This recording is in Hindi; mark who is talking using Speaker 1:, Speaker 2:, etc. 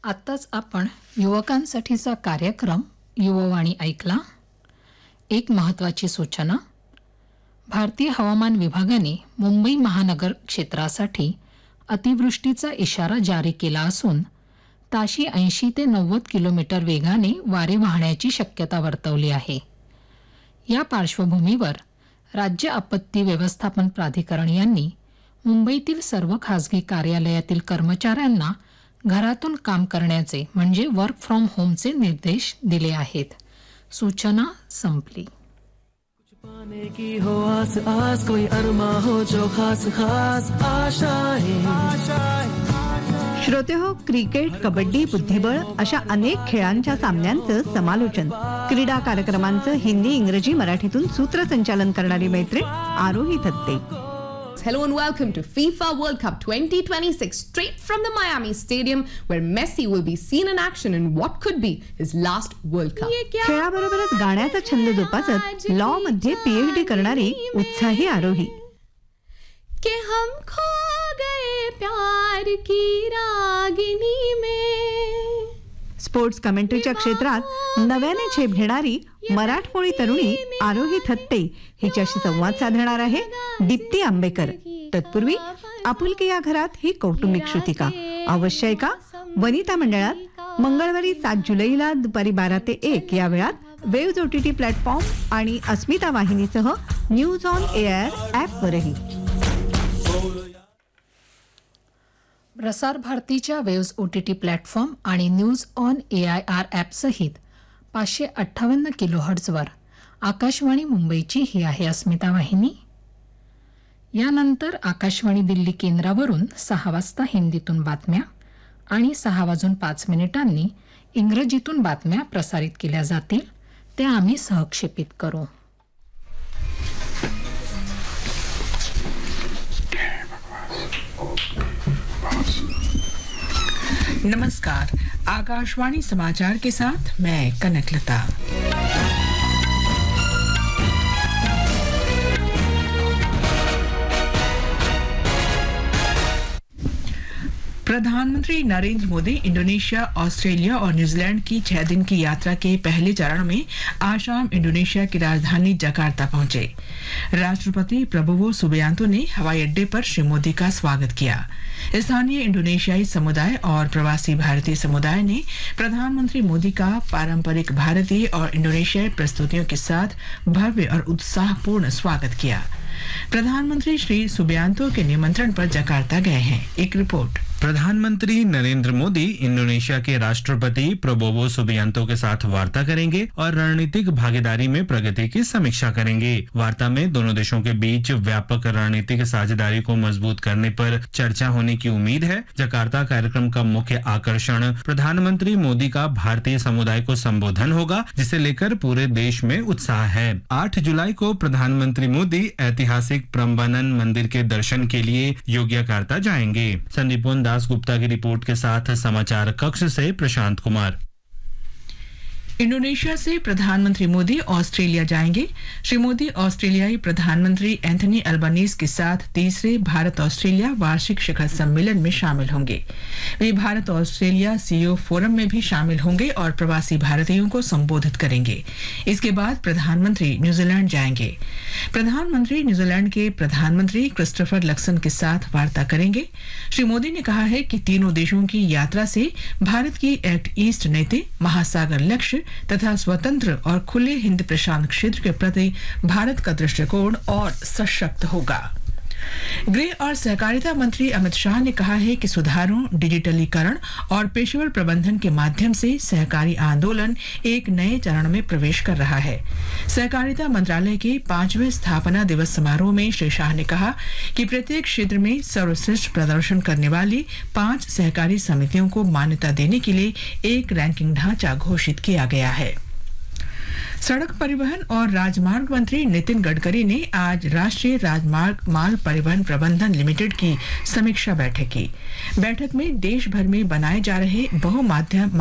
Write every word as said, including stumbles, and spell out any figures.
Speaker 1: आत्ताच आपण युवकांसाठीचा कार्यक्रम युववाणी ऐकला. एक महत्त्वाची सूचना. भारतीय हवामान विभागाने मुंबई महानगर क्षेत्रासाठी अतिवृष्टीचा इशारा जारी केला असून ताशी ऐंशी ते नव्वद किलोमीटर वेगाने वारे वाहण्याची शक्यता वर्तवली आहे. या पार्श्वभूमीवर राज्य आपत्ती व्यवस्थापन प्राधिकरण यांनी मुंबईतील सर्व खासगी कार्यालयातील कर्मचाऱ्यांना घरातून काम करण्याचे म्हणजे वर्क फ्रॉम होमचे निर्देश दिले आहेत. सूचना संपली.
Speaker 2: पाने की हो आस आस कोई अरमा हो जो खास खास आशाएं आशाएं.
Speaker 3: श्रोते हो, क्रिकेट, कबड्डी, बुद्धिबळ अशा अनेक खेळांच्या सामन्यांचं समालोचन, क्रीडा कार्यक्रमांचं हिंदी, इंग्रजी, मराठीतून सूत्रसंचालन करणारी मैत्रीण आरोही Thatte.
Speaker 4: Hello and welcome to FIFA World Cup twenty twenty-six, straight from the Miami Stadium, where Messi will be seen in action in what could be his last World Cup.
Speaker 3: खेळाबरोबरच गाण्याचा छंद जोपासत लॉ मध्ये पीएचडी करणारी उत्साही आरोही.
Speaker 4: कि हम खो गए प्यार की रागिनी में.
Speaker 3: स्पोर्ट्स कमेंट्रीच्या क्षेत्रात नव्याने झेप घेणारी मराठमोळी तरुणी आरोही थत्ते हिच्याशी संवाद साधणार आहे दीप्ती आंबेकर. तत्पूर्वी आपुलकी या घरात ही कौटुंबिक श्रुतिका अवश्य ऐका. वनिता मंडळात मंगळवारी सात जुलैला दुपारी बारा ते एक या वेळात वेव्ज ओटीटी प्लॅटफॉर्म आणि अस्मिता वाहिनीसह न्यूज ऑन एआर ॲपवरही.
Speaker 1: प्रसार भारतीच्या वेव्ज ओटीटी प्लॅटफॉर्म आणि news on A I R ॲपसहित पाचशे अठ्ठावन्न किलोहर्ट्झवर आकाशवाणी मुंबईची ही आहे अस्मिता वाहिनी. यानंतर आकाशवाणी दिल्ली केंद्रावरून सहा वाजता हिंदीतून बातम्या आणि सहा वाजून पाच मिनिटांनी इंग्रजीतून बातम्या प्रसारित केल्या जातील. त्या आम्ही सहक्षेपित करू.
Speaker 5: नमस्कार, आकाशवाणी समाचार के साथ मैं कनकलता. प्रधानमंत्री नरेंद्र मोदी इंडोनेशिया, ऑस्ट्रेलिया और न्यूजीलैंड की छह दिन की यात्रा के पहले चरण में आज शाम इंडोनेशिया की राजधानी जकार्ता पहुंचे. राष्ट्रपति प्रबोवो सुबियांतो ने हवाई अड्डे पर श्री मोदी का स्वागत किया. स्थानीय इंडोनेशियाई समुदाय और प्रवासी भारतीय समुदाय ने प्रधानमंत्री मोदी का पारंपरिक भारतीय और इंडोनेशियाई प्रस्तुतियों के साथ भव्य और उत्साहपूर्ण स्वागत किया. प्रधानमंत्री श्री सुबियांतो के निमंत्रण पर जकार्ता गए हैं. एक रिपोर्ट.
Speaker 6: प्रधानमंत्री नरेंद्र मोदी इंडोनेशिया के राष्ट्रपति प्रबोवो सुबियांतो के साथ वार्ता करेंगे और रणनीतिक भागीदारी में प्रगति की समीक्षा करेंगे. वार्ता में दोनों देशों के बीच व्यापक रणनीतिक साझेदारी को मजबूत करने पर चर्चा होने की उम्मीद है. जकार्ता कार्यक्रम का मुख्य आकर्षण प्रधानमंत्री मोदी का भारतीय समुदाय को संबोधन होगा, जिसे लेकर पूरे देश में उत्साह है. आठ जुलाई को प्रधानमंत्री मोदी ऐतिहासिक प्रम्बानन मंदिर के दर्शन के लिए योग्यकार्ता जाएंगे. संदीपोन दास गुप्ता की रिपोर्ट के साथ समाचार कक्ष से प्रशांत कुमार.
Speaker 5: इंडोनेशिया से प्रधानमंत्री मोदी ऑस्ट्रेलिया जाएंगे. श्री मोदी ऑस्ट्रेलियाई प्रधानमंत्री एंथनी अल्बानीज के साथ तीसरे भारत ऑस्ट्रेलिया वार्षिक शिखर सम्मेलन में शामिल होंगे. वे भारत ऑस्ट्रेलिया सीईओ फोरम में भी शामिल होंगे और प्रवासी भारतीयों को संबोधित करेंगे. इसके बाद प्रधानमंत्री न्यूजीलैंड जाएंगे. प्रधानमंत्री न्यूजीलैंड के प्रधानमंत्री क्रिस्टोफर लक्सन के साथ वार्ता करेंगे. श्री मोदी ने कहा है कि तीनों देशों की यात्रा से भारत की एक्ट ईस्ट नीति, महासागर लक्ष्य तथा स्वतंत्र और खुले हिंद प्रशांत क्षेत्र के प्रति भारत का दृष्टिकोण और सशक्त होगा. गृह और सहकारिता मंत्री अमित शाह ने कहा है कि सुधारों, डिजिटलीकरण और पेशेवर प्रबंधन के माध्यम से सहकारी आंदोलन एक नए चरण में प्रवेश कर रहा है. सहकारिता मंत्रालय के पांचवें स्थापना दिवस समारोह में श्री शाह ने कहा कि प्रत्येक क्षेत्र में सर्वश्रेष्ठ प्रदर्शन करने वाली पांच सहकारी समितियों को मान्यता देने के लिए एक रैंकिंग ढांचा घोषित किया गया है. सड़क परिवहन और राजमार्ग मंत्री नितिन गडकरी ने आज राष्ट्रीय राजमार्ग माल परिवहन प्रबंधन लिमिटेड की समीक्षा बैठक की. बैठक में देश भर में बनाए जा रहे बहुमाध्यम